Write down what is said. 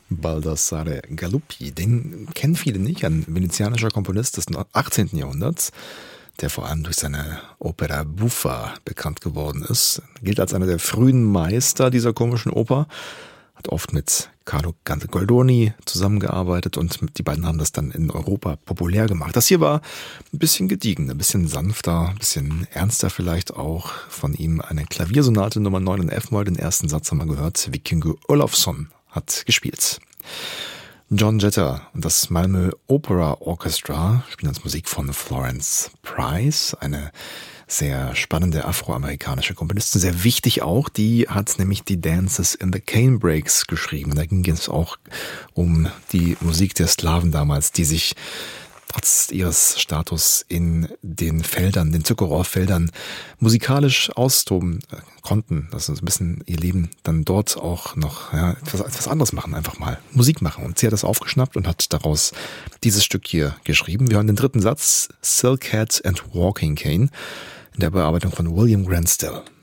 Baldassare Galuppi, den kennen viele nicht, ein venezianischer Komponist des 18. Jahrhunderts, der vor allem durch seine Opera Buffa bekannt geworden ist. Er gilt als einer der frühen Meister dieser komischen Oper, hat oft mit Carlo Goldoni zusammengearbeitet und die beiden haben das dann in Europa populär gemacht. Das hier war ein bisschen gediegen, ein bisschen sanfter, ein bisschen ernster vielleicht auch. Von ihm eine Klaviersonate Nummer 9 in F-Moll, den ersten Satz haben wir gehört. Vikingur Olofsson hat gespielt. John Jetter und das Malmö Opera Orchestra spielen als Musik von Florence Price, eine sehr spannende afroamerikanische Komponistin, sehr wichtig auch. Die hat nämlich die Dances in the Canebrakes geschrieben. Da ging es auch um die Musik der Sklaven damals, die sich trotz ihres Status in den Feldern, den Zuckerrohrfeldern, musikalisch austoben konnten. Das ist ein bisschen ihr Leben dann dort auch noch etwas anderes machen, einfach mal Musik machen. Und sie hat das aufgeschnappt und hat daraus dieses Stück hier geschrieben. Wir hören den dritten Satz, Silk Hat and Walking Cane, in der Bearbeitung von William Grant Still.